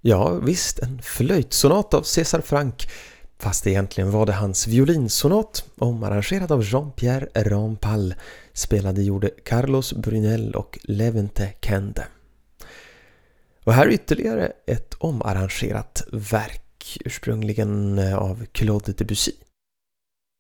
Ja, visst, en flöjtsonat av César Franck, fast egentligen var det hans violinsonat, omarrangerad av Jean-Pierre Rampal, gjorde Carlos Brunel och Levente Kende. Och här är ytterligare ett omarrangerat verk, ursprungligen av Claude Debussy.